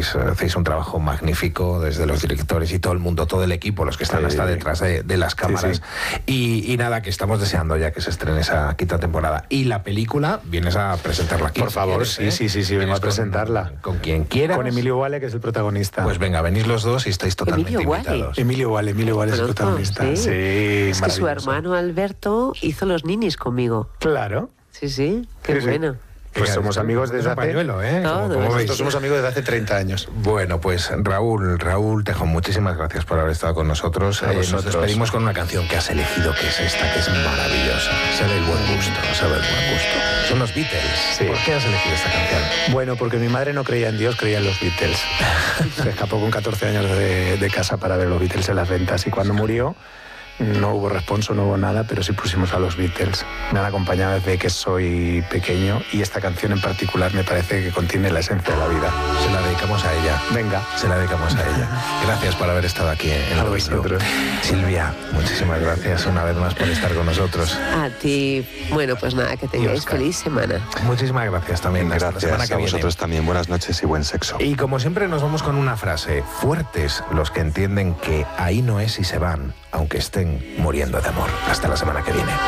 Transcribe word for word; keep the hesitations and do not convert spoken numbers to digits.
hacéis, hacéis un trabajo magnífico desde los directores y todo el mundo, todo el equipo, los que están sí. hasta detrás de, de las cámaras. Sí, sí. Y, y nada, que estamos deseando ya que se estrene esa quinta temporada. Y la película, vienes a presentarla aquí. Por favor, quieres, sí, ¿eh? sí, sí, sí, vengo a presentarla. Con, con quien quieras. Con Emilio Wale, que es el protagonista. Pues venga, venís los dos y estáis totalmente Emilio invitados. Wale. Emilio Wale, Emilio Wale es el protagonista. Sí, sí es que su hermano Alberto hizo los ninis conmigo. Claro. Sí, sí, qué sí, bueno. Sí. Pues somos amigos desde hace... Pañuelo, ¿eh? Todos. Como, como Nosotros somos amigos desde hace treinta años. Bueno, pues Raúl, Raúl Tejón, muchísimas gracias por haber estado con nosotros. Eh, nos despedimos con una canción que has elegido, que es esta, que es maravillosa. Sabe el buen gusto, sabe el buen gusto. Son los Beatles. Sí. ¿Por qué has elegido esta canción? Bueno, porque mi madre no creía en Dios, creía en los Beatles. Se escapó con catorce años de, de casa para ver los Beatles en las ventas y cuando murió no hubo responso, no hubo nada, pero sí pusimos a los Beatles. Me han acompañado desde que soy pequeño y esta canción en particular me parece que contiene la esencia de la vida. Se la dedicamos a ella. Venga. Se la dedicamos a ella. Gracias por haber estado aquí en a el vosotros. Silvia, muchísimas gracias una vez más por estar con nosotros. A ti. Bueno, pues nada, que tengáis feliz semana. Muchísimas gracias también. Gracias Hasta la semana que a viene. vosotros también. Buenas noches y buen sexo. Y como siempre nos vamos con una frase. Fuertes los que entienden que ahí no es y se van, aunque estén muriendo de amor. Hasta la semana que viene.